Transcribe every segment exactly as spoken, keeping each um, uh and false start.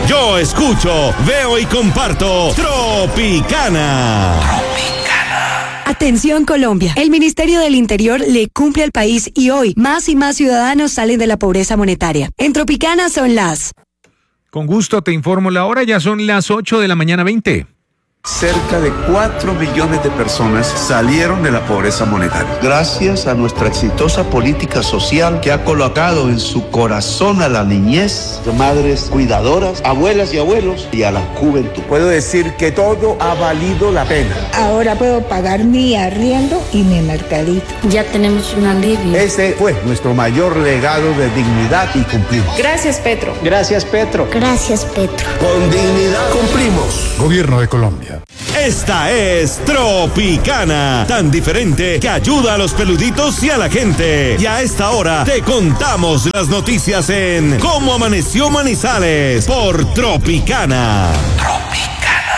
Yo escucho, veo y comparto Tropicana. Atención Colombia, el Ministerio del Interior le cumple al país y hoy más y más ciudadanos salen de la pobreza monetaria. En Tropicana son las... Con gusto te informo la hora, ya son las ocho de la mañana veinte. Cerca de cuatro millones de personas salieron de la pobreza monetaria. Gracias a nuestra exitosa política social que ha colocado en su corazón a la niñez, a madres cuidadoras, abuelas y abuelos y a la juventud. Puedo decir que todo ha valido la pena. Ahora puedo pagar mi arriendo y mi mercadito. Ya tenemos un alivio. Ese fue nuestro mayor legado de dignidad y cumplimos. Gracias, Petro. Gracias, Petro. Gracias, Petro. Con dignidad cumplimos. Gobierno de Colombia. Esta es Tropicana, tan diferente que ayuda a los peluditos y a la gente. Y a esta hora te contamos las noticias en Cómo Amaneció Manizales por Tropicana. Tropicana.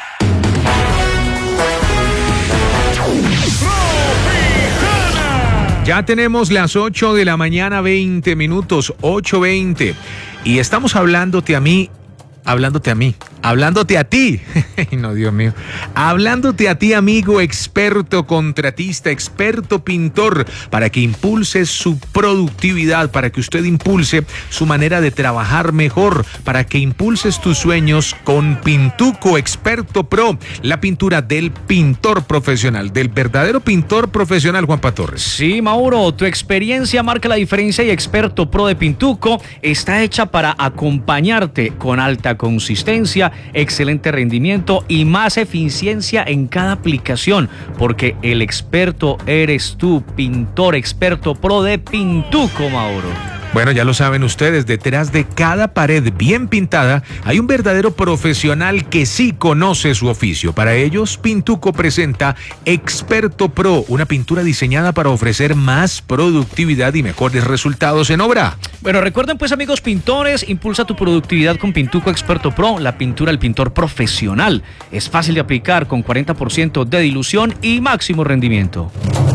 Ya tenemos las ocho de la mañana, veinte minutos, ocho veinte. Y estamos hablándote a mí, hablándote a mí, hablándote a ti. No, Dios mío. Hablándote a ti, amigo experto contratista, experto pintor, para que impulses su productividad, para que usted impulse su manera de trabajar mejor, para que impulses tus sueños con Pintuco Experto Pro, la pintura del pintor profesional, del verdadero pintor profesional, Juanpa Torres. Sí, Mauro, tu experiencia marca la diferencia y Experto Pro de Pintuco está hecha para acompañarte con alta consistencia, excelente rendimiento y más eficiencia en cada aplicación, porque el experto eres tú, pintor Experto Pro de Pintuco, Mauro. Bueno, ya lo saben ustedes, detrás de cada pared bien pintada hay un verdadero profesional que sí conoce su oficio. Para ellos, Pintuco presenta Experto Pro, una pintura diseñada para ofrecer más productividad y mejores resultados en obra. Bueno, recuerden pues, amigos pintores, impulsa tu productividad con Pintuco Experto Pro, la pintura del pintor profesional. Es fácil de aplicar con cuarenta por ciento de dilución y máximo rendimiento.